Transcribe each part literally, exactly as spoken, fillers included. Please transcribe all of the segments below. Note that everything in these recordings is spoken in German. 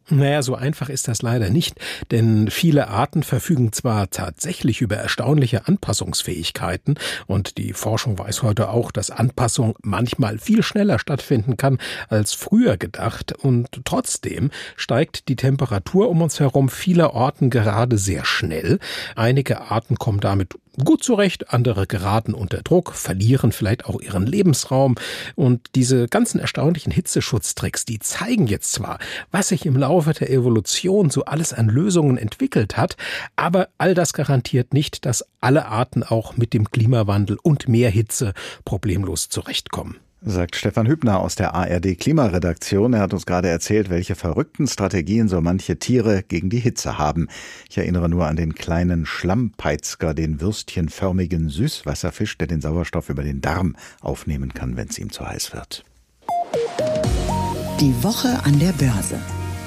Naja, so einfach ist das leider nicht, denn viele Arten verfügen zwar tatsächlich über erstaunliche Anpassungsfähigkeiten und die Forschung weiß heute auch, dass Anpassung manchmal viel schneller stattfinden kann als früher gedacht und trotzdem steigt die Temperatur um uns herum vielerorten gerade sehr schnell. Einige Arten kommen damit gut zurecht, andere geraten unter Druck, verlieren vielleicht auch ihren Lebensraum. Und diese ganzen erstaunlichen Hitzeschutztricks, die zeigen jetzt zwar, was sich im Laufe der Evolution so alles an Lösungen entwickelt hat, aber all das garantiert nicht, dass alle Arten auch mit dem Klimawandel und mehr Hitze problemlos zurechtkommen. Sagt Stefan Hübner aus der A R D-Klimaredaktion. Er hat uns gerade erzählt, welche verrückten Strategien so manche Tiere gegen die Hitze haben. Ich erinnere nur an den kleinen Schlammpeitzger, den würstchenförmigen Süßwasserfisch, der den Sauerstoff über den Darm aufnehmen kann, wenn es ihm zu heiß wird. Die Woche an der Börse.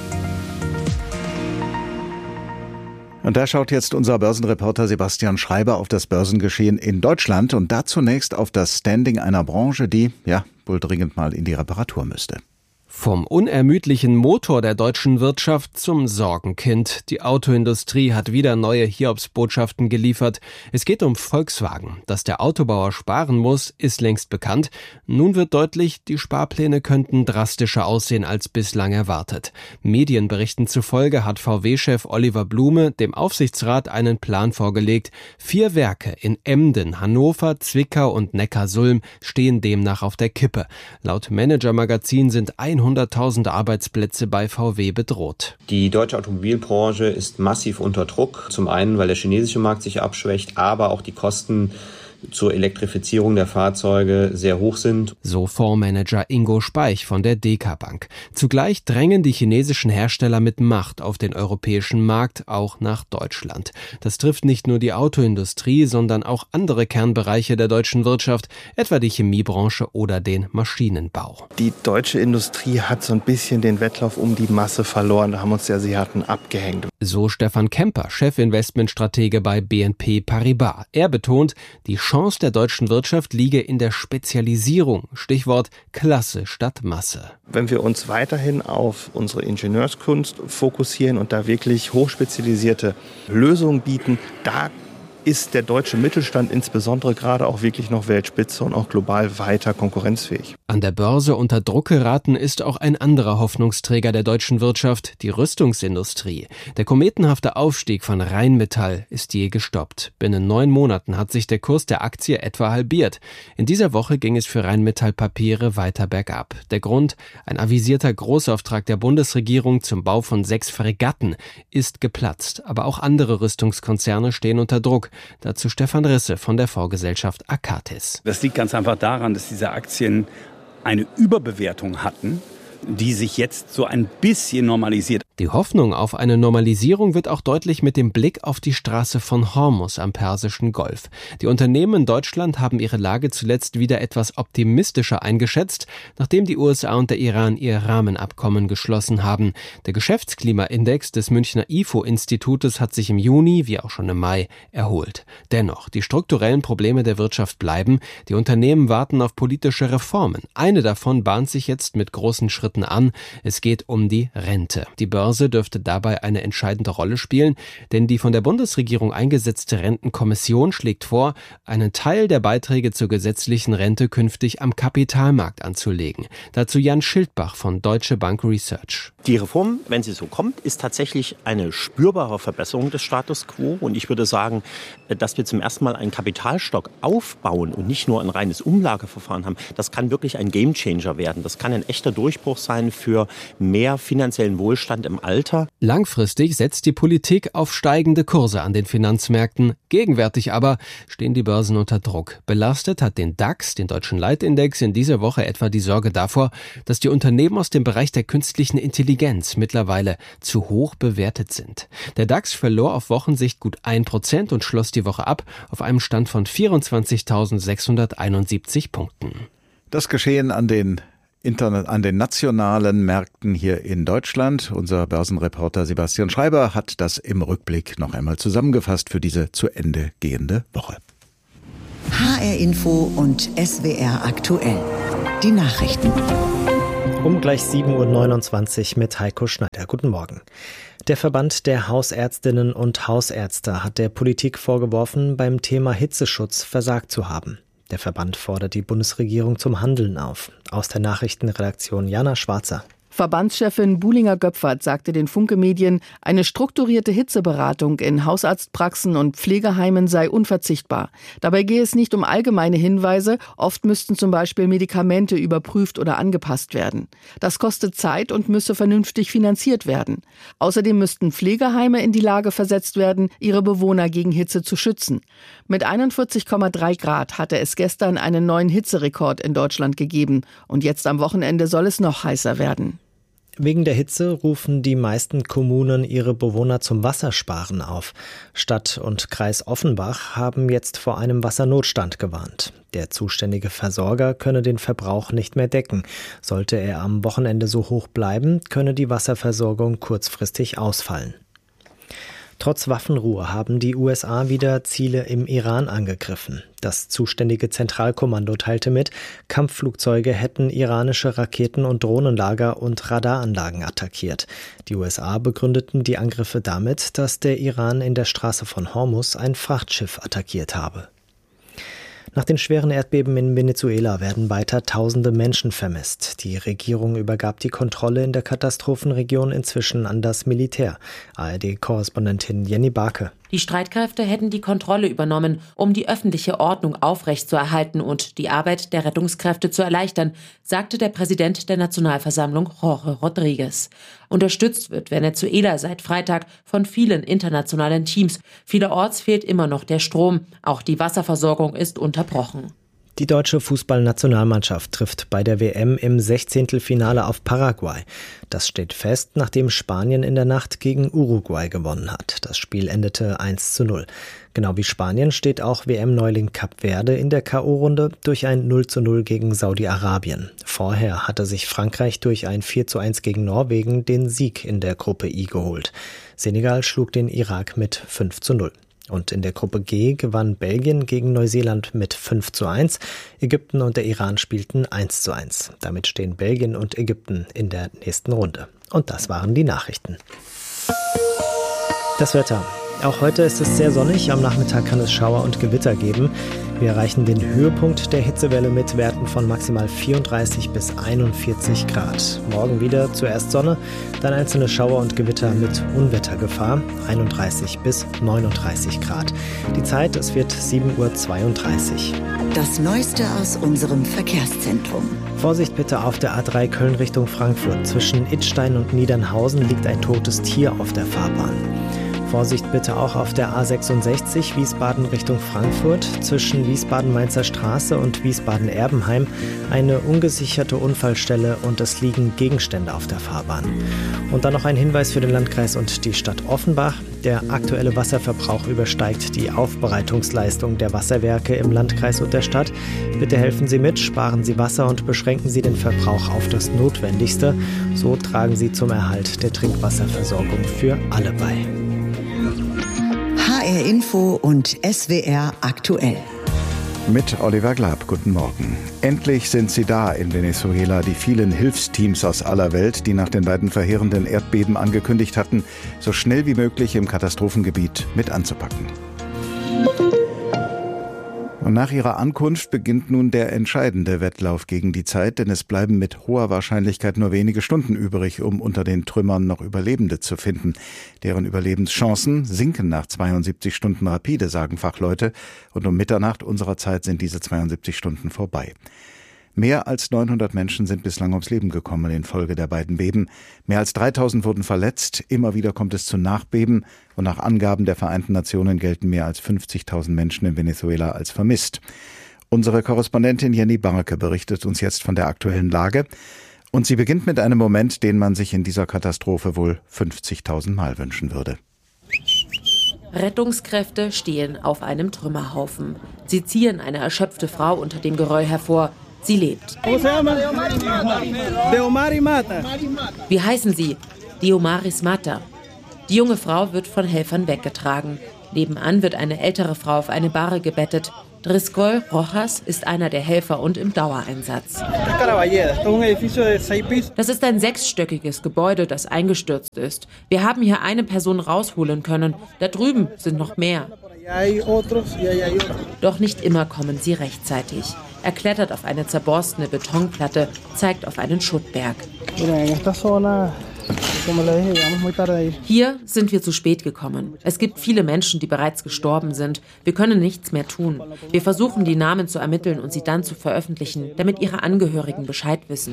Und da schaut jetzt unser Börsenreporter Sebastian Schreiber auf das Börsengeschehen in Deutschland und da zunächst auf das Standing einer Branche, die, ja, wohl dringend mal in die Reparatur müsste. Vom unermüdlichen Motor der deutschen Wirtschaft zum Sorgenkind. Die Autoindustrie hat wieder neue Hiobsbotschaften geliefert. Es geht um Volkswagen. Dass der Autobauer sparen muss, ist längst bekannt. Nun wird deutlich, die Sparpläne könnten drastischer aussehen als bislang erwartet. Medienberichten zufolge hat V W-Chef Oliver Blume dem Aufsichtsrat einen Plan vorgelegt. Vier Werke in Emden, Hannover, Zwickau und Neckarsulm stehen demnach auf der Kippe. Laut Manager-Magazin sind hunderttausend Arbeitsplätze bei V W bedroht. Die deutsche Automobilbranche ist massiv unter Druck. Zum einen, weil der chinesische Markt sich abschwächt, aber auch die Kosten zur Elektrifizierung der Fahrzeuge sehr hoch sind. So Fondsmanager Ingo Speich von der D K Bank. Zugleich drängen die chinesischen Hersteller mit Macht auf den europäischen Markt, auch nach Deutschland. Das trifft nicht nur die Autoindustrie, sondern auch andere Kernbereiche der deutschen Wirtschaft, etwa die Chemiebranche oder den Maschinenbau. Die deutsche Industrie hat so ein bisschen den Wettlauf um die Masse verloren. Da haben uns die Asiaten abgehängt. So Stefan Kemper, Chefinvestmentstratege bei B N P Paribas. Er betont, die Chance der deutschen Wirtschaft liege in der Spezialisierung. Stichwort Klasse statt Masse. Wenn wir uns weiterhin auf unsere Ingenieurskunst fokussieren und da wirklich hochspezialisierte Lösungen bieten, da ist der deutsche Mittelstand insbesondere gerade auch wirklich noch Weltspitze und auch global weiter konkurrenzfähig. An der Börse unter Druck geraten ist auch ein anderer Hoffnungsträger der deutschen Wirtschaft, die Rüstungsindustrie. Der kometenhafte Aufstieg von Rheinmetall ist je gestoppt. Binnen neun Monaten hat sich der Kurs der Aktie etwa halbiert. In dieser Woche ging es für Rheinmetall Papiere weiter bergab. Der Grund? Ein avisierter Großauftrag der Bundesregierung zum Bau von sechs Fregatten ist geplatzt. Aber auch andere Rüstungskonzerne stehen unter Druck. Dazu Stefan Risse von der Fondsgesellschaft Akatis. Das liegt ganz einfach daran, dass diese Aktien eine Überbewertung hatten, die sich jetzt so ein bisschen normalisiert. Die Hoffnung auf eine Normalisierung wird auch deutlich mit dem Blick auf die Straße von Hormuz am Persischen Golf. Die Unternehmen in Deutschland haben ihre Lage zuletzt wieder etwas optimistischer eingeschätzt, nachdem die U S A und der Iran ihr Rahmenabkommen geschlossen haben. Der Geschäftsklimaindex des Münchner I F O-Institutes hat sich im Juni, wie auch schon im Mai, erholt. Dennoch, die strukturellen Probleme der Wirtschaft bleiben. Die Unternehmen warten auf politische Reformen. Eine davon bahnt sich jetzt mit großen Schritten an. Es geht um die Rente. Die Börse dürfte dabei eine entscheidende Rolle spielen, denn die von der Bundesregierung eingesetzte Rentenkommission schlägt vor, einen Teil der Beiträge zur gesetzlichen Rente künftig am Kapitalmarkt anzulegen. Dazu Jan Schildbach von Deutsche Bank Research. Die Reform, wenn sie so kommt, ist tatsächlich eine spürbare Verbesserung des Status quo. Und ich würde sagen, dass wir zum ersten Mal einen Kapitalstock aufbauen und nicht nur ein reines Umlageverfahren haben, das kann wirklich ein Gamechanger werden. Das kann ein echter Durchbruch sein für mehr finanziellen Wohlstand im Alter. Langfristig setzt die Politik auf steigende Kurse an den Finanzmärkten. Gegenwärtig aber stehen die Börsen unter Druck. Belastet hat den DAX, den deutschen Leitindex, in dieser Woche etwa die Sorge davor, dass die Unternehmen aus dem Bereich der künstlichen Intelligenz mittlerweile zu hoch bewertet sind. Der DAX verlor auf Wochensicht gut ein Prozent und schloss die Woche ab auf einem Stand von vierundzwanzigtausendsechshunderteinundsiebzig Punkten. Das Geschehen an den Internet, an den nationalen Märkten hier in Deutschland. Unser Börsenreporter Sebastian Schreiber hat das im Rückblick noch einmal zusammengefasst für diese zu Ende gehende Woche. H R Info und S W R aktuell. Die Nachrichten. Um gleich sieben Uhr neunundzwanzig mit Heiko Schneider. Guten Morgen. Der Verband der Hausärztinnen und Hausärzte hat der Politik vorgeworfen, beim Thema Hitzeschutz versagt zu haben. Der Verband fordert die Bundesregierung zum Handeln auf. Aus der Nachrichtenredaktion Jana Schwarzer. Verbandschefin Buhlinger-Göpfert sagte den Funke-Medien, eine strukturierte Hitzeberatung in Hausarztpraxen und Pflegeheimen sei unverzichtbar. Dabei gehe es nicht um allgemeine Hinweise, oft müssten zum Beispiel Medikamente überprüft oder angepasst werden. Das kostet Zeit und müsse vernünftig finanziert werden. Außerdem müssten Pflegeheime in die Lage versetzt werden, ihre Bewohner gegen Hitze zu schützen. Mit einundvierzig Komma drei Grad hatte es gestern einen neuen Hitzerekord in Deutschland gegeben. Und jetzt am Wochenende soll es noch heißer werden. Wegen der Hitze rufen die meisten Kommunen ihre Bewohner zum Wassersparen auf. Stadt und Kreis Offenbach haben jetzt vor einem Wassernotstand gewarnt. Der zuständige Versorger könne den Verbrauch nicht mehr decken. Sollte er am Wochenende so hoch bleiben, könne die Wasserversorgung kurzfristig ausfallen. Trotz Waffenruhe haben die U S A wieder Ziele im Iran angegriffen. Das zuständige Zentralkommando teilte mit, Kampfflugzeuge hätten iranische Raketen- und Drohnenlager und Radaranlagen attackiert. Die U S A begründeten die Angriffe damit, dass der Iran in der Straße von Hormuz ein Frachtschiff attackiert habe. Nach den schweren Erdbeben in Venezuela werden weiter tausende Menschen vermisst. Die Regierung übergab die Kontrolle in der Katastrophenregion inzwischen an das Militär. A R D-Korrespondentin Jenny Barke. Die Streitkräfte hätten die Kontrolle übernommen, um die öffentliche Ordnung aufrechtzuerhalten und die Arbeit der Rettungskräfte zu erleichtern, sagte der Präsident der Nationalversammlung Jorge Rodriguez. Unterstützt wird Venezuela seit Freitag von vielen internationalen Teams. Vielerorts fehlt immer noch der Strom. Auch die Wasserversorgung ist unterbrochen. Die deutsche Fußballnationalmannschaft trifft bei der W M im Sechzehntelfinale auf Paraguay. Das steht fest, nachdem Spanien in der Nacht gegen Uruguay gewonnen hat. Das Spiel endete eins zu null. Genau wie Spanien steht auch W M-Neuling Kap Verde in der K O-Runde durch ein null zu null gegen Saudi-Arabien. Vorher hatte sich Frankreich durch ein vier zu eins gegen Norwegen den Sieg in der Gruppe I geholt. Senegal schlug den Irak mit fünf zu null. Und in der Gruppe G gewann Belgien gegen Neuseeland mit fünf zu eins. Ägypten und der Iran spielten eins zu eins. Damit stehen Belgien und Ägypten in der nächsten Runde. Und das waren die Nachrichten. Das Wetter. Auch heute ist es sehr sonnig. Am Nachmittag kann es Schauer und Gewitter geben. Wir erreichen den Höhepunkt der Hitzewelle mit Werten von maximal vierunddreißig bis einundvierzig Grad. Morgen wieder zuerst Sonne, dann einzelne Schauer und Gewitter mit Unwettergefahr, einunddreißig bis neununddreißig Grad. Die Zeit, es wird sieben Uhr zweiunddreißig. Das Neueste aus unserem Verkehrszentrum. Vorsicht bitte auf der A drei Köln Richtung Frankfurt. Zwischen Idstein und Niedernhausen liegt ein totes Tier auf der Fahrbahn. Vorsicht bitte auch auf der A sechsundsechzig Wiesbaden Richtung Frankfurt, zwischen Wiesbaden-Mainzer Straße und Wiesbaden-Erbenheim eine ungesicherte Unfallstelle und es liegen Gegenstände auf der Fahrbahn. Und dann noch ein Hinweis für den Landkreis und die Stadt Offenbach. Der aktuelle Wasserverbrauch übersteigt die Aufbereitungsleistung der Wasserwerke im Landkreis und der Stadt. Bitte helfen Sie mit, sparen Sie Wasser und beschränken Sie den Verbrauch auf das Notwendigste. So tragen Sie zum Erhalt der Trinkwasserversorgung für alle bei. H R Info und S W R aktuell. Mit Oliver Glab, guten Morgen. Endlich sind sie da in Venezuela, die vielen Hilfsteams aus aller Welt, die nach den beiden verheerenden Erdbeben angekündigt hatten, so schnell wie möglich im Katastrophengebiet mit anzupacken. Und nach ihrer Ankunft beginnt nun der entscheidende Wettlauf gegen die Zeit, denn es bleiben mit hoher Wahrscheinlichkeit nur wenige Stunden übrig, um unter den Trümmern noch Überlebende zu finden. Deren Überlebenschancen sinken nach zweiundsiebzig Stunden rapide, sagen Fachleute, und um Mitternacht unserer Zeit sind diese zweiundsiebzig Stunden vorbei. Mehr als neunhundert Menschen sind bislang ums Leben gekommen infolge der beiden Beben. Mehr als dreitausend wurden verletzt. Immer wieder kommt es zu Nachbeben. Und nach Angaben der Vereinten Nationen gelten mehr als fünfzigtausend Menschen in Venezuela als vermisst. Unsere Korrespondentin Jenny Barke berichtet uns jetzt von der aktuellen Lage. Und sie beginnt mit einem Moment, den man sich in dieser Katastrophe wohl fünfzigtausend Mal wünschen würde. Rettungskräfte stehen auf einem Trümmerhaufen. Sie ziehen eine erschöpfte Frau unter dem Geröll hervor. Sie lebt. Wie heißen Sie? Diomaris Mata. Die junge Frau wird von Helfern weggetragen. Nebenan wird eine ältere Frau auf eine Bahre gebettet. Driscoll Rojas ist einer der Helfer und im Dauereinsatz. Das ist ein sechsstöckiges Gebäude, das eingestürzt ist. Wir haben hier eine Person rausholen können. Da drüben sind noch mehr. Doch nicht immer kommen sie rechtzeitig. Er klettert auf eine zerborstene Betonplatte, zeigt auf einen Schuttberg. Hier sind wir zu spät gekommen. Es gibt viele Menschen, die bereits gestorben sind. Wir können nichts mehr tun. Wir versuchen, die Namen zu ermitteln und sie dann zu veröffentlichen, damit ihre Angehörigen Bescheid wissen.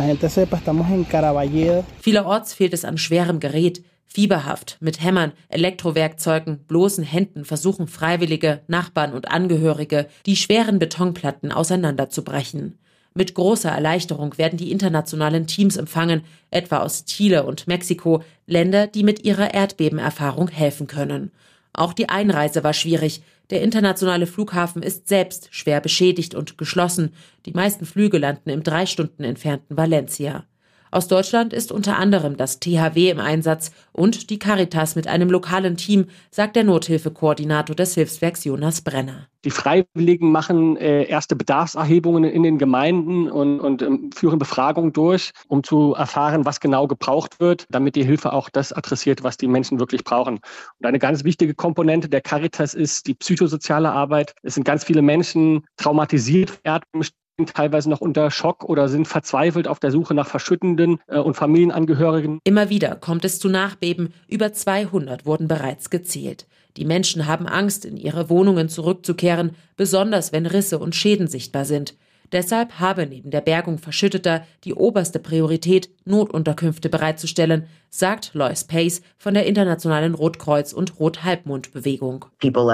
Vielerorts fehlt es an schwerem Gerät. Fieberhaft, mit Hämmern, Elektrowerkzeugen, bloßen Händen versuchen Freiwillige, Nachbarn und Angehörige, die schweren Betonplatten auseinanderzubrechen. Mit großer Erleichterung werden die internationalen Teams empfangen, etwa aus Chile und Mexiko, Länder, die mit ihrer Erdbebenerfahrung helfen können. Auch die Einreise war schwierig. Der internationale Flughafen ist selbst schwer beschädigt und geschlossen. Die meisten Flüge landen im drei Stunden entfernten Valencia. Aus Deutschland ist unter anderem das T H W im Einsatz und die Caritas mit einem lokalen Team, sagt der Nothilfekoordinator des Hilfswerks Jonas Brenner. Die Freiwilligen machen äh, erste Bedarfserhebungen in den Gemeinden und, und ähm, führen Befragungen durch, um zu erfahren, was genau gebraucht wird, damit die Hilfe auch das adressiert, was die Menschen wirklich brauchen. Und eine ganz wichtige Komponente der Caritas ist die psychosoziale Arbeit. Es sind ganz viele Menschen traumatisiert, Erdbeben, teilweise noch unter Schock oder sind verzweifelt auf der Suche nach Verschüttenden äh, und Familienangehörigen. Immer wieder kommt es zu Nachbeben. Über zweihundert wurden bereits gezählt. Die Menschen haben Angst, in ihre Wohnungen zurückzukehren, besonders wenn Risse und Schäden sichtbar sind. Deshalb habe neben der Bergung Verschütteter die oberste Priorität, Notunterkünfte bereitzustellen, sagt Lois Pace von der Internationalen Rotkreuz- und Rothalbmond-Bewegung.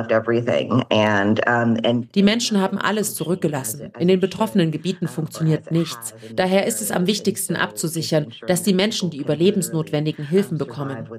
Die Menschen haben alles zurückgelassen. In den betroffenen Gebieten funktioniert nichts. Daher ist es am wichtigsten abzusichern, dass die Menschen die überlebensnotwendigen Hilfen bekommen.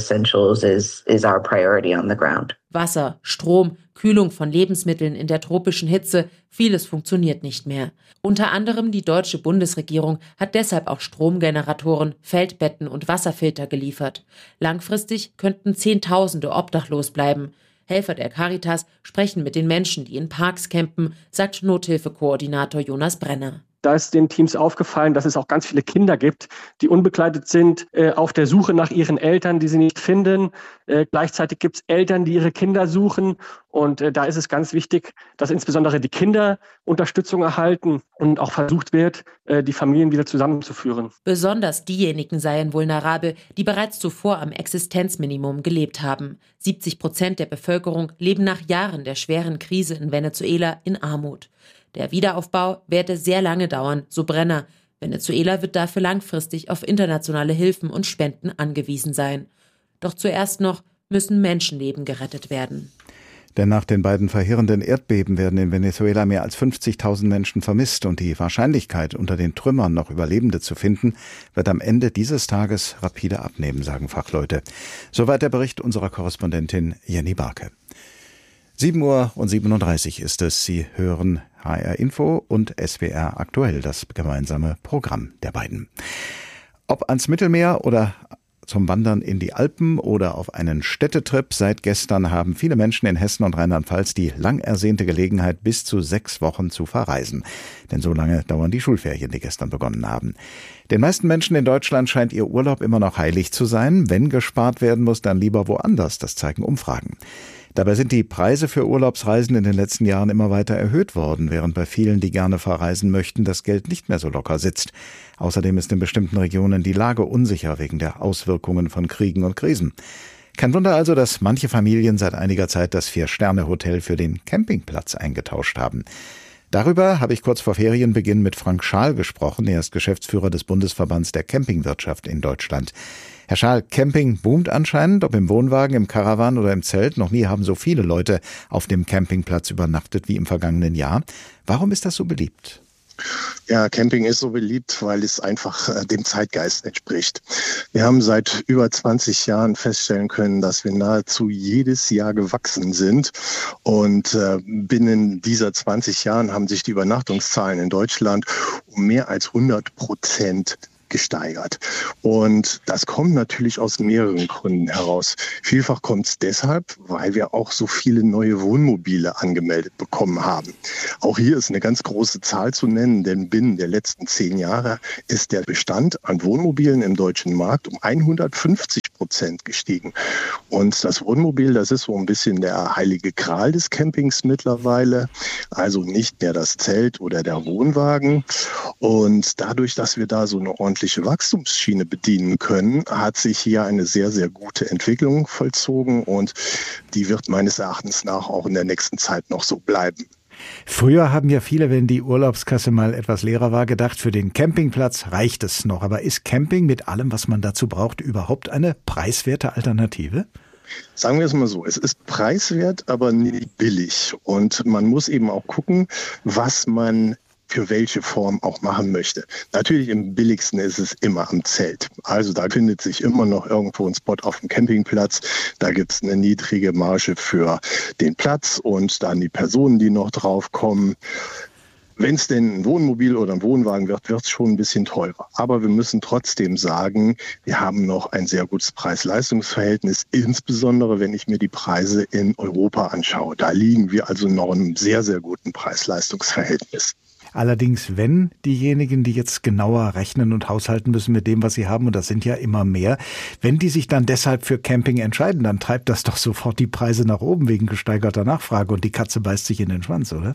Wasser, Strom, Kühlung von Lebensmitteln in der tropischen Hitze, vieles funktioniert nicht mehr. Unter anderem die deutsche Bundesregierung hat deshalb auch Stromgeneratoren, Feldbetten und Wasserfilter geliefert. Langfristig könnten Zehntausende obdachlos bleiben. Helfer der Caritas sprechen mit den Menschen, die in Parks campen, sagt Nothilfekoordinator Jonas Brenner. Da ist den Teams aufgefallen, dass es auch ganz viele Kinder gibt, die unbegleitet sind, äh, auf der Suche nach ihren Eltern, die sie nicht finden. Äh, gleichzeitig gibt es Eltern, die ihre Kinder suchen. Und äh, da ist es ganz wichtig, dass insbesondere die Kinder Unterstützung erhalten und auch versucht wird, äh, die Familien wieder zusammenzuführen. Besonders diejenigen seien vulnerabel, die bereits zuvor am Existenzminimum gelebt haben. siebzig Prozent der Bevölkerung leben nach Jahren der schweren Krise in Venezuela in Armut. Der Wiederaufbau werde sehr lange dauern, so Brenner. Venezuela wird dafür langfristig auf internationale Hilfen und Spenden angewiesen sein. Doch zuerst noch müssen Menschenleben gerettet werden. Denn nach den beiden verheerenden Erdbeben werden in Venezuela mehr als fünfzigtausend Menschen vermisst und die Wahrscheinlichkeit, unter den Trümmern noch Überlebende zu finden, wird am Ende dieses Tages rapide abnehmen, sagen Fachleute. Soweit der Bericht unserer Korrespondentin Jenny Barke. sieben Uhr siebenunddreißig ist es. Sie hören H R Info und S W R aktuell, das gemeinsame Programm der beiden. Ob ans Mittelmeer oder zum Wandern in die Alpen oder auf einen Städtetrip, seit gestern haben viele Menschen in Hessen und Rheinland-Pfalz die lang ersehnte Gelegenheit, bis zu sechs Wochen zu verreisen. Denn so lange dauern die Schulferien, die gestern begonnen haben. Den meisten Menschen in Deutschland scheint ihr Urlaub immer noch heilig zu sein. Wenn gespart werden muss, dann lieber woanders, das zeigen Umfragen. Dabei sind die Preise für Urlaubsreisen in den letzten Jahren immer weiter erhöht worden, während bei vielen, die gerne verreisen möchten, das Geld nicht mehr so locker sitzt. Außerdem ist in bestimmten Regionen die Lage unsicher wegen der Auswirkungen von Kriegen und Krisen. Kein Wunder also, dass manche Familien seit einiger Zeit das Vier-Sterne-Hotel für den Campingplatz eingetauscht haben. Darüber habe ich kurz vor Ferienbeginn mit Frank Schaal gesprochen. Er ist Geschäftsführer des Bundesverbands der Campingwirtschaft in Deutschland. Herr Schaal, Camping boomt anscheinend, ob im Wohnwagen, im Caravan oder im Zelt. Noch nie haben so viele Leute auf dem Campingplatz übernachtet wie im vergangenen Jahr. Warum ist das so beliebt? Ja, Camping ist so beliebt, weil es einfach äh, dem Zeitgeist entspricht. Wir haben seit über zwanzig Jahren feststellen können, dass wir nahezu jedes Jahr gewachsen sind. Und äh, binnen dieser zwanzig Jahren haben sich die Übernachtungszahlen in Deutschland um mehr als hundert Prozent gesteigert. Und das kommt natürlich aus mehreren Gründen heraus. Vielfach kommt es deshalb, weil wir auch so viele neue Wohnmobile angemeldet bekommen haben. Auch hier ist eine ganz große Zahl zu nennen, denn binnen der letzten zehn Jahre ist der Bestand an Wohnmobilen im deutschen Markt um hundertfünfzig Prozent gestiegen. Und das Wohnmobil, das ist so ein bisschen der heilige Gral des Campings mittlerweile. Also nicht mehr das Zelt oder der Wohnwagen. Und dadurch, dass wir da so eine ordentliche Wachstumsschiene bedienen können, hat sich hier eine sehr, sehr gute Entwicklung vollzogen. Und die wird meines Erachtens nach auch in der nächsten Zeit noch so bleiben. Früher haben ja viele, wenn die Urlaubskasse mal etwas leerer war, gedacht, für den Campingplatz reicht es noch. Aber ist Camping mit allem, was man dazu braucht, überhaupt eine preiswerte Alternative? Sagen wir es mal so, es ist preiswert, aber nicht billig. Und man muss eben auch gucken, was man für welche Form auch machen möchte. Natürlich am billigsten ist es immer am Zelt. Also da findet sich immer noch irgendwo ein Spot auf dem Campingplatz. Da gibt es eine niedrige Marge für den Platz und dann die Personen, die noch draufkommen. Wenn es denn ein Wohnmobil oder ein Wohnwagen wird, wird es schon ein bisschen teurer. Aber wir müssen trotzdem sagen, wir haben noch ein sehr gutes Preis-Leistungs-Verhältnis, insbesondere wenn ich mir die Preise in Europa anschaue. Da liegen wir also noch in einem sehr, sehr guten Preis-Leistungs-Verhältnis. Allerdings, wenn diejenigen, die jetzt genauer rechnen und haushalten müssen mit dem, was sie haben, und das sind ja immer mehr, wenn die sich dann deshalb für Camping entscheiden, dann treibt das doch sofort die Preise nach oben wegen gesteigerter Nachfrage und die Katze beißt sich in den Schwanz, oder?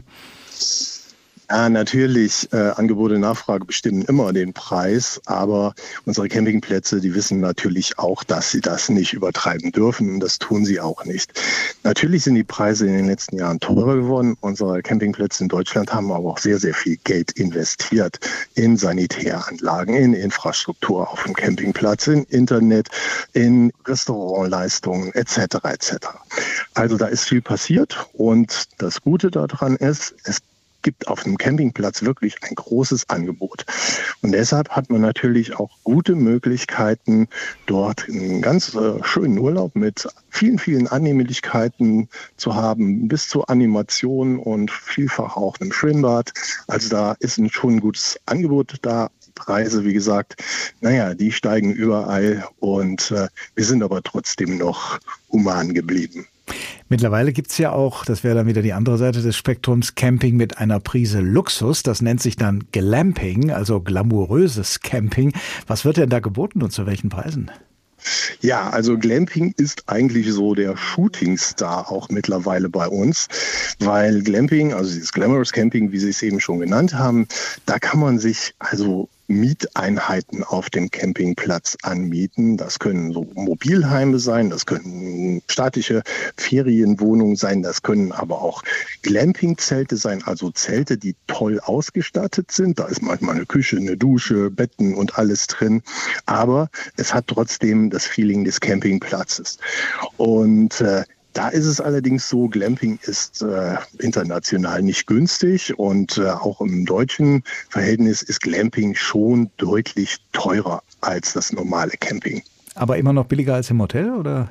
Ja, natürlich, äh, Angebot und Nachfrage bestimmen immer den Preis, aber unsere Campingplätze, die wissen natürlich auch, dass sie das nicht übertreiben dürfen und das tun sie auch nicht. Natürlich sind die Preise in den letzten Jahren teurer geworden. Unsere Campingplätze in Deutschland haben aber auch sehr, sehr viel Geld investiert in Sanitäranlagen, in Infrastruktur auf dem Campingplatz, in Internet, in Restaurantleistungen et cetera et cetera. Also da ist viel passiert und das Gute daran ist, es gibt auf einem Campingplatz wirklich ein großes Angebot. Und deshalb hat man natürlich auch gute Möglichkeiten, dort einen ganz äh, schönen Urlaub mit vielen, vielen Annehmlichkeiten zu haben, bis zur Animation und vielfach auch einem Schwimmbad. Also da ist ein, schon ein gutes Angebot da. Die Preise, wie gesagt, naja, die steigen überall und äh, wir sind aber trotzdem noch human geblieben. Mittlerweile gibt's ja auch, das wäre dann wieder die andere Seite des Spektrums, Camping mit einer Prise Luxus. Das nennt sich dann Glamping, also glamouröses Camping. Was wird denn da geboten und zu welchen Preisen? Ja, also Glamping ist eigentlich so der Shootingstar auch mittlerweile bei uns, weil Glamping, also dieses Glamorous Camping, wie Sie es eben schon genannt haben, da kann man sich also Mieteinheiten auf dem Campingplatz anmieten. Das können so Mobilheime sein, das können staatliche Ferienwohnungen sein, das können aber auch Glampingzelte sein, also Zelte, die toll ausgestattet sind. Da ist manchmal eine Küche, eine Dusche, Betten und alles drin. Aber es hat trotzdem das Feeling des Campingplatzes. Und äh, Da ist es allerdings so, Glamping ist äh, international nicht günstig und äh, auch im deutschen Verhältnis ist Glamping schon deutlich teurer als das normale Camping. Aber immer noch billiger als im Hotel, oder?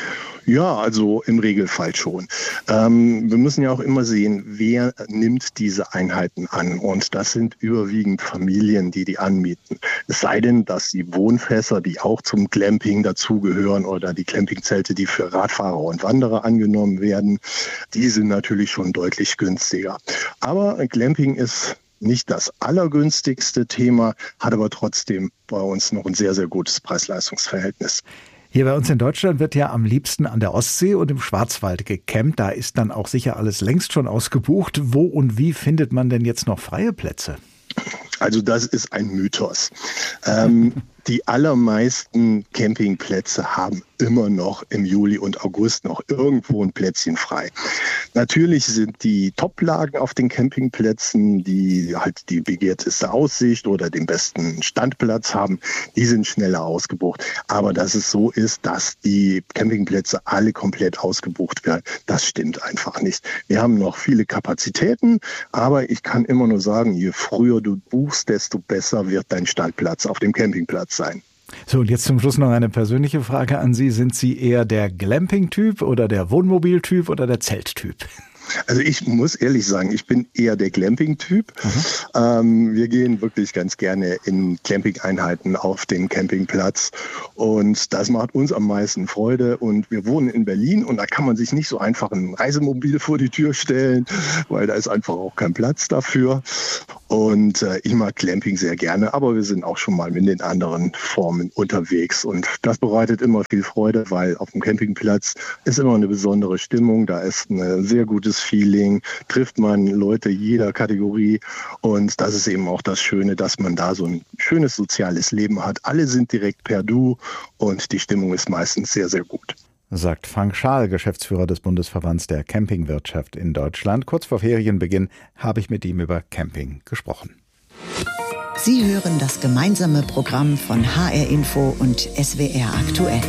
Ja, also im Regelfall schon. Ähm, wir müssen ja auch immer sehen, wer nimmt diese Einheiten an. Und das sind überwiegend Familien, die die anmieten. Es sei denn, dass die Wohnfässer, die auch zum Glamping dazugehören oder die Campingzelte, die für Radfahrer und Wanderer angenommen werden, die sind natürlich schon deutlich günstiger. Aber Glamping ist nicht das allergünstigste Thema, hat aber trotzdem bei uns noch ein sehr, sehr gutes Preis-Leistungs-Verhältnis. Hier bei uns in Deutschland wird ja am liebsten an der Ostsee und im Schwarzwald gecampt. Da ist dann auch sicher alles längst schon ausgebucht. Wo und wie findet man denn jetzt noch freie Plätze? Also das ist ein Mythos. Ähm, die allermeisten Campingplätze haben immer noch im Juli und August noch irgendwo ein Plätzchen frei. Natürlich sind die Toplagen auf den Campingplätzen, die halt die begehrteste Aussicht oder den besten Standplatz haben, die sind schneller ausgebucht. Aber dass es so ist, dass die Campingplätze alle komplett ausgebucht werden, das stimmt einfach nicht. Wir haben noch viele Kapazitäten, aber ich kann immer nur sagen, je früher du buchst, desto besser wird dein Standplatz auf dem Campingplatz sein. So, und jetzt zum Schluss noch eine persönliche Frage an Sie. Sind Sie eher der Glamping-Typ oder der Wohnmobil-Typ oder der Zelt-Typ? Also ich muss ehrlich sagen, ich bin eher der Glamping-Typ. Mhm. Ähm, wir gehen wirklich ganz gerne in Camping-Einheiten auf den Campingplatz und das macht uns am meisten Freude. Und wir wohnen in Berlin und da kann man sich nicht so einfach ein Reisemobil vor die Tür stellen, weil da ist einfach auch kein Platz dafür. Und äh, ich mag Glamping sehr gerne, aber wir sind auch schon mal in den anderen Formen unterwegs und das bereitet immer viel Freude, weil auf dem Campingplatz ist immer eine besondere Stimmung, da ist ein sehr gutes Feeling, trifft man Leute jeder Kategorie und das ist eben auch das Schöne, dass man da so ein schönes soziales Leben hat. Alle sind direkt per Du und die Stimmung ist meistens sehr, sehr gut. Sagt Frank Schaal, Geschäftsführer des Bundesverbands der Campingwirtschaft in Deutschland. Kurz vor Ferienbeginn habe ich mit ihm über Camping gesprochen. Sie hören das gemeinsame Programm von H R Info und S W R aktuell.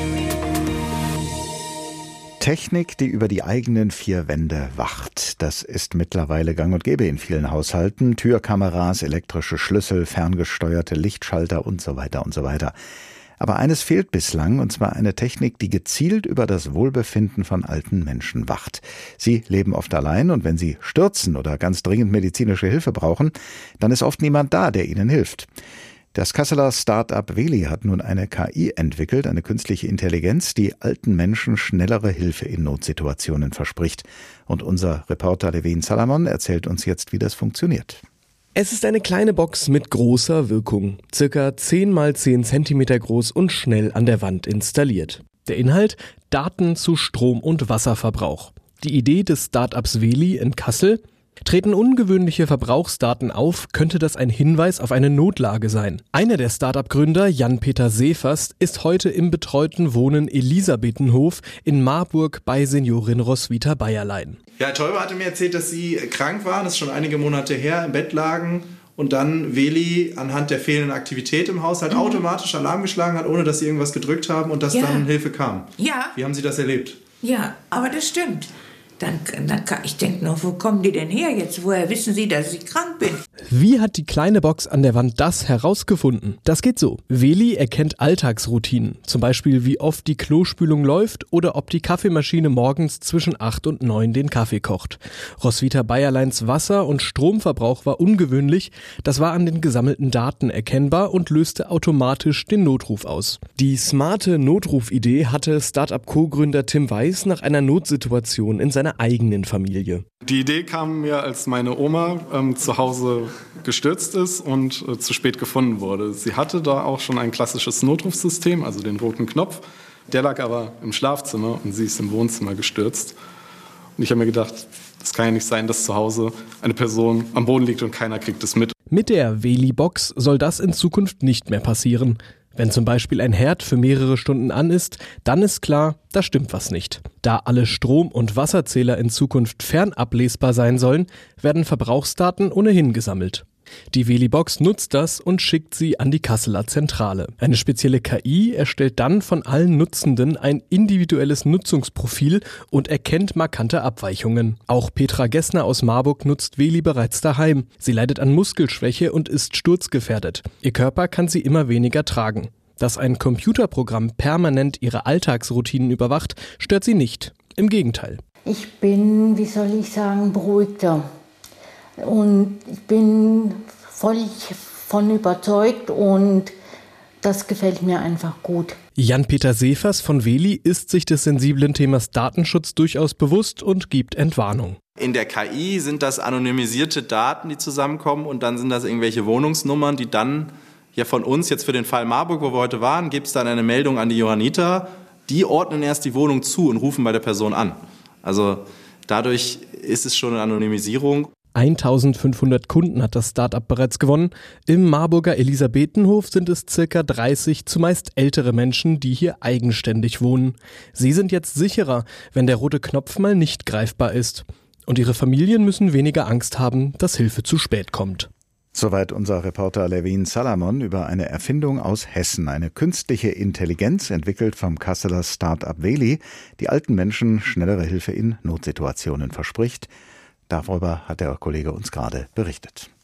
Technik, die über die eigenen vier Wände wacht. Das ist mittlerweile gang und gäbe in vielen Haushalten. Türkameras, elektrische Schlüssel, ferngesteuerte Lichtschalter und so weiter und so weiter. Aber eines fehlt bislang, und zwar eine Technik, die gezielt über das Wohlbefinden von alten Menschen wacht. Sie leben oft allein und wenn sie stürzen oder ganz dringend medizinische Hilfe brauchen, dann ist oft niemand da, der ihnen hilft. Das Kasseler Start-up Veli hat nun eine K I entwickelt, eine künstliche Intelligenz, die alten Menschen schnellere Hilfe in Notsituationen verspricht. Und unser Reporter Levin Salamon erzählt uns jetzt, wie das funktioniert. Es ist eine kleine Box mit großer Wirkung, circa zehn mal zehn Zentimeter groß und schnell an der Wand installiert. Der Inhalt: Daten zu Strom- und Wasserverbrauch. Die Idee des Start-ups Veli in Kassel: Treten ungewöhnliche Verbrauchsdaten auf, könnte das ein Hinweis auf eine Notlage sein. Einer der Start-up-Gründer, Jan-Peter Seefers, ist heute im betreuten Wohnen Elisabethenhof in Marburg bei Seniorin Roswitha Bayerlein. Ja, Herr Teuber hatte mir erzählt, dass Sie krank waren, das ist schon einige Monate her, im Bett lagen und dann Veli anhand der fehlenden Aktivität im Haushalt mhm. automatisch Alarm geschlagen hat, ohne dass Sie irgendwas gedrückt haben und dass ja. dann Hilfe kam. Ja. Wie haben Sie das erlebt? Ja, aber das stimmt. Dann, dann kann ich denke noch, wo kommen die denn her jetzt? Woher wissen Sie, dass ich krank bin? Wie hat die kleine Box an der Wand das herausgefunden? Das geht so. Veli erkennt Alltagsroutinen, zum Beispiel wie oft die Klospülung läuft oder ob die Kaffeemaschine morgens zwischen acht und neun den Kaffee kocht. Roswitha Bayerleins Wasser- und Stromverbrauch war ungewöhnlich, das war an den gesammelten Daten erkennbar und löste automatisch den Notruf aus. Die smarte Notrufidee hatte Start-up-Co-Gründer Tim Weiß nach einer Notsituation in seiner eigenen Familie. Die Idee kam mir, als meine Oma ähm, zu Hause gestürzt ist und äh, zu spät gefunden wurde. Sie hatte da auch schon ein klassisches Notrufsystem, also den roten Knopf. Der lag aber im Schlafzimmer und sie ist im Wohnzimmer gestürzt. Und ich habe mir gedacht, das kann ja nicht sein, dass zu Hause eine Person am Boden liegt und keiner kriegt es mit. Mit der Veli-Box soll das in Zukunft nicht mehr passieren. Wenn zum Beispiel ein Herd für mehrere Stunden an ist, dann ist klar, da stimmt was nicht. Da alle Strom- und Wasserzähler in Zukunft fernablesbar sein sollen, werden Verbrauchsdaten ohnehin gesammelt. Die Veli-Box nutzt das und schickt sie an die Kasseler Zentrale. Eine spezielle K I erstellt dann von allen Nutzenden ein individuelles Nutzungsprofil und erkennt markante Abweichungen. Auch Petra Gessner aus Marburg nutzt Veli bereits daheim. Sie leidet an Muskelschwäche und ist sturzgefährdet. Ihr Körper kann sie immer weniger tragen. Dass ein Computerprogramm permanent ihre Alltagsroutinen überwacht, stört sie nicht. Im Gegenteil. Ich bin, wie soll ich sagen, beruhigter. Und ich bin völlig von überzeugt und das gefällt mir einfach gut. Jan-Peter Seefers von Veli ist sich des sensiblen Themas Datenschutz durchaus bewusst und gibt Entwarnung. In der K I sind das anonymisierte Daten, die zusammenkommen und dann sind das irgendwelche Wohnungsnummern, die dann ja von uns, jetzt für den Fall Marburg, wo wir heute waren, gibt es dann eine Meldung an die Johanniter. Die ordnen erst die Wohnung zu und rufen bei der Person an. Also dadurch ist es schon eine Anonymisierung. eintausendfünfhundert Kunden hat das Start-up bereits gewonnen. Im Marburger Elisabethenhof sind es circa dreißig, zumeist ältere Menschen, die hier eigenständig wohnen. Sie sind jetzt sicherer, wenn der rote Knopf mal nicht greifbar ist. Und ihre Familien müssen weniger Angst haben, dass Hilfe zu spät kommt. Soweit unser Reporter Levin Salamon über eine Erfindung aus Hessen. Eine künstliche Intelligenz, entwickelt vom Kasseler Start-up Veli, die alten Menschen schnellere Hilfe in Notsituationen verspricht. Darüber hat der Kollege uns gerade berichtet.